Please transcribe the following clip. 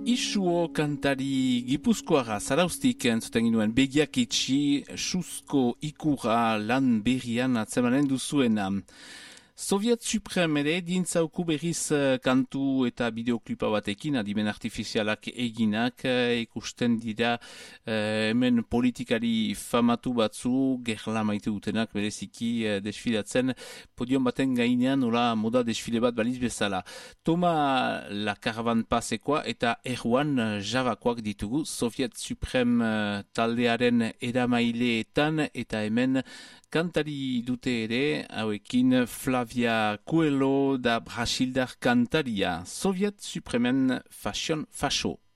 Isuo kantari gipuzkoara zaraustik entzuten ginuen begiak itxi, susko ikurra lan berrian atzemanen duzuena. Soviet Suprem ere dintzauku berriz kantu eta bideoklipa batekin, adimen artifizialak eginak, ikusten dira hemen politikari famatu batzu, gerla maite dutenak bereziki desfilatzen, podion baten gainean nola moda desfile bat baliz bezala. Toma la Caravan Pasekoa eta Erwan Javakoak ditugu Soviet Suprem taldearen eramaileetan eta hemen kantari dute ere, hauekin Flavia Coelho da Brasildar kantaria, Soviet Supremen Fashion Fasho.